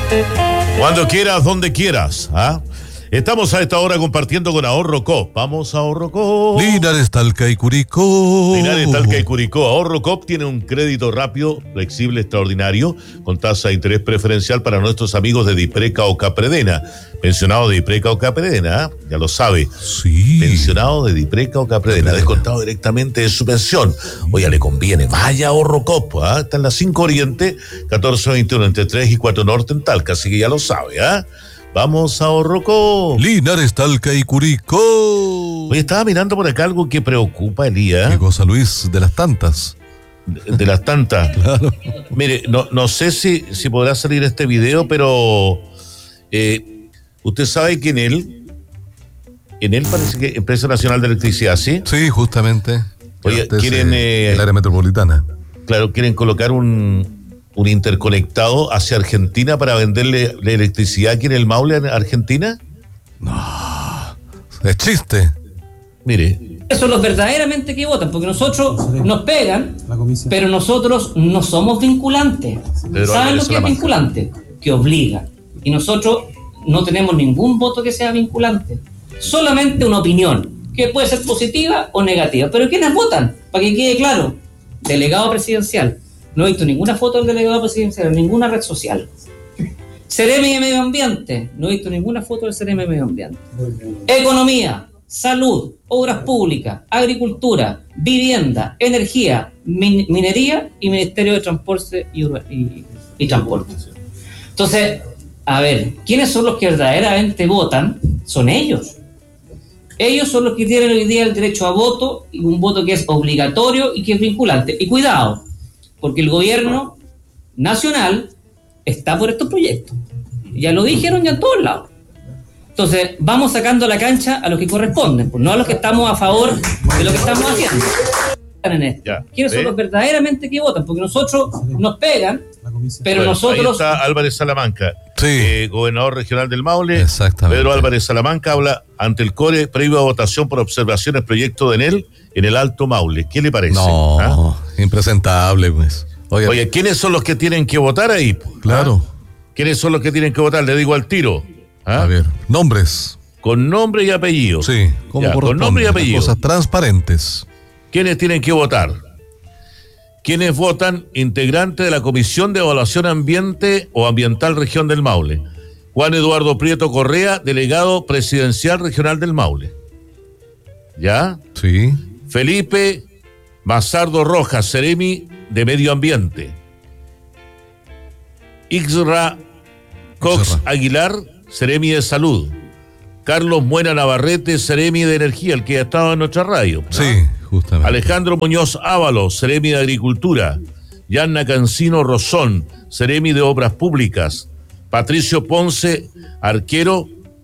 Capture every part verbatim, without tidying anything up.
Cuando quieras, donde quieras, ¿ah? Estamos a esta hora compartiendo con Ahorro Coop. Vamos a Ahorro Coop. Linares, Talca y Curicó. Linares, Talca y Curicó. Ahorro Coop tiene un crédito rápido, flexible, extraordinario, con tasa de interés preferencial para nuestros amigos de Dipreca o Capredena. Pensionado de Dipreca o Capredena, ¿eh? Ya lo sabe. Sí. Pensionado de Dipreca o Capredena, descontado directamente de su pensión. Oye, le conviene. Vaya Ahorro Coop, ¿ah? Está en la cinco Oriente, catorce veintiuno, entre tres y cuatro Norte en Talca, así que ya lo sabe, ¿ah? Vamos a Ahorro Coop. Linares, Talca y Curicó. Oye, estaba mirando por acá algo que preocupa, Elías. Qué cosa, Luis, de las tantas. De, de las tantas. Claro. Mire, no, no sé si, si podrá salir este video, pero eh, usted sabe que en él, en él parece que Empresa Nacional de Electricidad, ¿sí? Sí, justamente. Oye, Antes, quieren... eh, Eh, el área metropolitana. Claro, quieren colocar un... un interconectado hacia Argentina para venderle la electricidad aquí en el Maule, en Argentina. No, es chiste. Mire. Esos son los verdaderamente que votan, porque nosotros nos pegan, pero nosotros no somos vinculantes. Pedro ¿Saben Álvarez lo que es Salamanca. vinculante? Que obliga. Y nosotros no tenemos ningún voto que sea vinculante. Solamente una opinión, que puede ser positiva o negativa. Pero ¿quiénes votan? Para que quede claro. Delegado presidencial. No he visto ninguna foto del delegado presidencial en ninguna red social. Seremi de Medio Ambiente. No he visto ninguna foto del Seremi de Medio Ambiente. Economía, salud, obras públicas, agricultura, vivienda, energía, min- minería y Ministerio de Transporte y, Urba- y, y Transporte. Entonces, a ver, ¿quiénes son los que verdaderamente votan? Son ellos. Ellos son los que tienen hoy día el derecho a voto, y un voto que es obligatorio y que es vinculante. Y cuidado, porque el gobierno nacional está por estos proyectos. Ya lo dijeron ya en todos lados. Entonces, vamos sacando a la cancha a los que corresponden, pues no a los que estamos a favor de lo que estamos haciendo. En esto. Ya, ¿Quiénes son ¿eh? los verdaderamente que votan? Porque nosotros nos pegan, pero Bueno, nosotros... ahí está Álvarez Salamanca, Sí. eh, gobernador regional del Maule. Exactamente. Pedro Álvarez Salamanca habla ante el CORE previo a votación por observaciones proyecto de ENEL en el Alto Maule. ¿Qué le parece? No, ¿Ah? impresentable, pues. Oye, Oye, ¿quiénes son los que tienen que votar ahí? claro. ¿Ah? ¿Quiénes son los que tienen que votar? Le digo al tiro. ¿Ah? A ver, nombres. Con nombre y apellido. Sí, como Ya, con corresponde. nombre y apellido. Cosas transparentes. ¿Quiénes tienen que votar? ¿Quiénes votan? Integrante de la Comisión de Evaluación Ambiente o Ambiental Región del Maule. Juan Eduardo Prieto Correa, delegado presidencial regional del Maule. ¿Ya? Sí. Felipe Mazardo Rojas, Seremi de Medio Ambiente. Ixra Cox Ixra. Aguilar, Seremi de Salud. Carlos Muena Navarrete, Seremi de Energía, el que ha estado en nuestra radio. ¿no? Sí, justamente. Alejandro Muñoz Ábalos, Seremi de Agricultura. Yanna Cancino Rosón, Seremi de Obras Públicas. Patricio Ponce Arquero,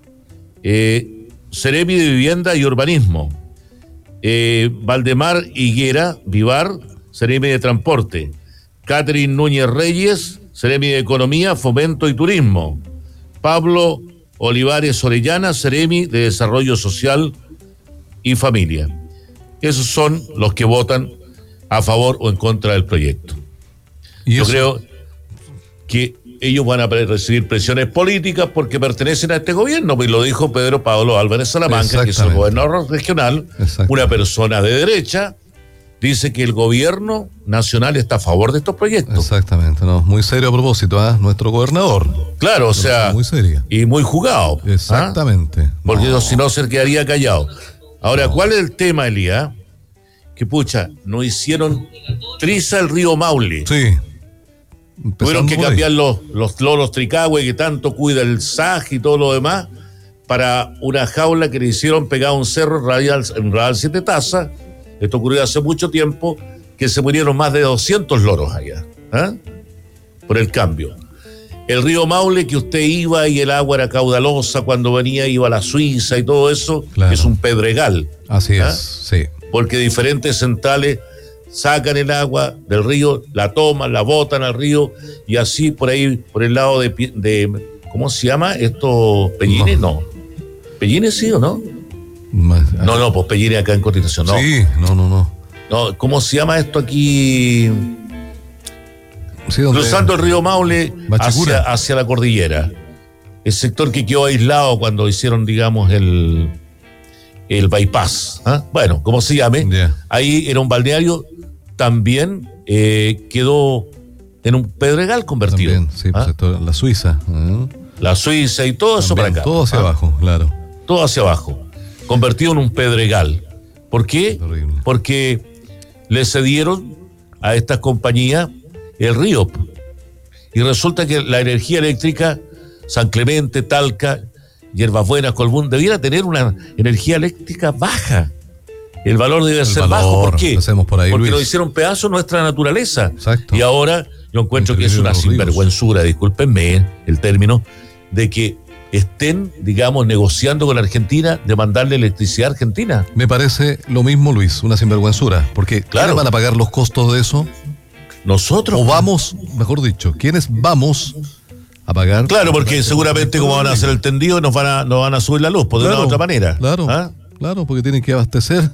eh, Seremi de Vivienda y Urbanismo. Eh, Valdemar Higuera Vivar, Seremi de Transporte. Catherine Núñez Reyes, Seremi de Economía, Fomento y Turismo. Pablo Olivares Orellana, Seremi de Desarrollo Social y Familia. Esos son los que votan a favor o en contra del proyecto. Y Yo eso- creo que ellos van a recibir presiones políticas porque pertenecen a este gobierno, pues lo dijo Pedro Pablo Álvarez Salamanca, que es el Exactamente. gobernador regional, Exactamente. una persona de derecha, dice que el gobierno nacional está a favor de estos proyectos. Exactamente, no, muy serio a propósito, ¿ah? Nuestro gobernador. Claro, o sea, Muy seria. y muy jugado. ¿ah? Exactamente. Porque No. si no se quedaría callado. Ahora, ¿cuál es el tema, Elías? Que pucha, no hicieron triza el río Maule. Sí. Tuvieron Empezando que por ahí. cambiar los, los loros tricahue que tanto cuida el S A G y todo lo demás para una jaula que le hicieron pegada a un cerro en Radial, en Radial Siete Tazas. Esto ocurrió hace mucho tiempo, que se murieron más de doscientos loros allá, ¿ah? Por el cambio. El río Maule, que usted iba y el agua era caudalosa, cuando venía iba a la Suiza y todo eso, Claro. es un pedregal. Así ¿ah? es, sí. Porque diferentes centrales sacan el agua del río, la toman, la botan al río, y así por ahí, por el lado de, Pi- de ¿cómo se llama? ¿Esto? ¿Pellines? No. ¿Pellines sí o no? Más- No, no, pues Pellines acá en Constitución, no. Sí, no, no, no. No, ¿cómo se llama esto aquí? Sí, donde- cruzando el río Maule Machicura. hacia, hacia la cordillera. El sector que quedó aislado cuando hicieron, digamos, el, el bypass. ¿Ah? Bueno, como se llame, Ya. ahí era un balneario, también eh, quedó en un pedregal convertido. También, sí, pues, ¿Ah? sector- la Suiza. ¿eh? La Suiza y todo eso para También, acá. todo hacia ¿Ah? abajo, claro. Todo hacia abajo, convertido en un pedregal. ¿Por qué? Terrible. Porque le cedieron a estas compañías el río. Y resulta que la energía eléctrica, San Clemente, Talca, Hierbas Buenas, Colbún, debiera tener una energía eléctrica baja. El valor debe El ser valor, bajo. ¿Por qué? empecemos por ahí, Porque Luis. nos hicieron pedazo nuestra naturaleza. Exacto. Y ahora yo encuentro que es Increíble una los ríos. sinvergüenzura, discúlpenme el término, de que estén, digamos, negociando con Argentina de mandarle electricidad a Argentina. Me parece lo mismo, Luis, una sinvergüenzura. Porque Claro. ¿quiénes van a pagar los costos de eso? Nosotros. O vamos, mejor dicho, ¿quiénes vamos a pagar? Claro, porque seguramente como van a hacer el tendido nos van a, nos van a subir la luz, por de una u otra manera. Claro, ¿Ah? claro, porque tienen que abastecer.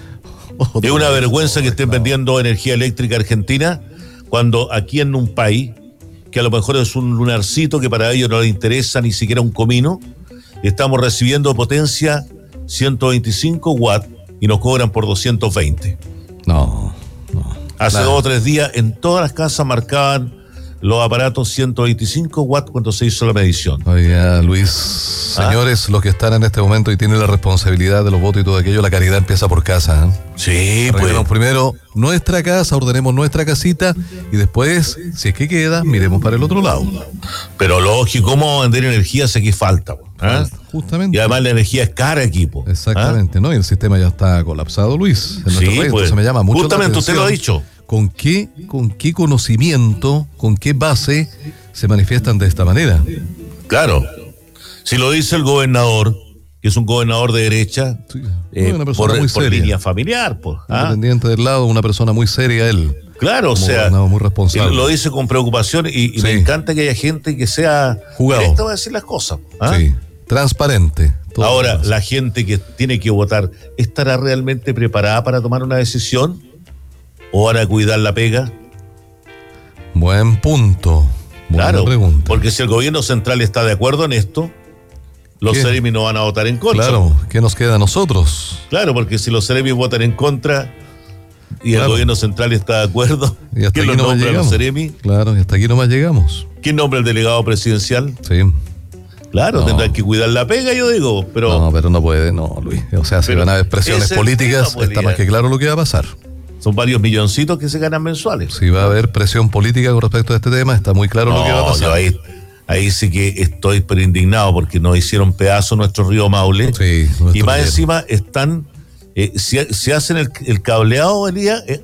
Es una vergüenza que estén vendiendo energía eléctrica argentina cuando aquí en un país que a lo mejor es un lunarcito que para ellos no les interesa ni siquiera un comino, estamos recibiendo potencia ciento veinticinco watts y nos cobran por doscientos veinte. No, no. Hace Claro. dos o tres días en todas las casas marcaban los aparatos ciento veinticinco watts cuando se hizo la medición. Oiga, Luis, ¿Ah? señores, los que están en este momento y tienen la responsabilidad de los votos y todo aquello, la caridad empieza por casa. ¿eh? Sí, pues. Arreglemos primero nuestra casa, ordenemos nuestra casita y después, si es que queda, miremos para el otro lado. Pero lógico, ¿cómo vamos a vender energía si aquí falta? ¿Ah? Justamente. Y además la energía es cara aquí. po. Exactamente, ¿no? Y el sistema ya está colapsado, Luis. En nuestro Sí, país. pues. Entonces me llama mucho Justamente la usted lo ha atención. dicho. ¿Con qué, con qué conocimiento, con qué base se manifiestan de esta manera? Claro. Si lo dice el gobernador, que es un gobernador de derecha, Sí, eh, una persona por, muy por seria. línea familiar, pues. ¿ah? Independiente del lado, una persona muy seria él. Claro, o Como sea, gobernador muy responsable. él lo dice con preocupación y, y Sí. me encanta que haya gente que sea Jugado. directa a decir las cosas. ¿ah? Sí, transparente. todo Ahora, lo que la pasa. gente que tiene que votar, ¿estará realmente preparada para tomar una decisión? ¿O van a cuidar la pega? Buen punto. Buena Claro, pregunta. porque si el gobierno central está de acuerdo en esto, los ¿Qué? Ceremis no van a votar en contra. Claro, ¿qué nos queda a nosotros? Claro, porque si los Ceremis votan en contra y el Claro. gobierno central está de acuerdo, Y hasta ¿quién aquí los nomás nombra a los llegamos. Ceremis? Claro, y hasta aquí nomás llegamos. ¿Quién nombra el delegado presidencial? Sí. Claro, No. tendrán que cuidar la pega, yo digo, pero No, pero no puede, no, Luis. O sea, si Pero van a haber presiones ese es el políticas, tema, pues, está Lía. más que claro lo que va a pasar. son varios milloncitos que se ganan mensuales. Si va a haber presión política con respecto a este tema, está muy claro lo que va a No, pasar. yo ahí, ahí sí que estoy pero indignado porque nos hicieron pedazo nuestro río Maule. Sí, Y nuestro más río. encima están, eh, si, si hacen el, el cableado, Elías, eh,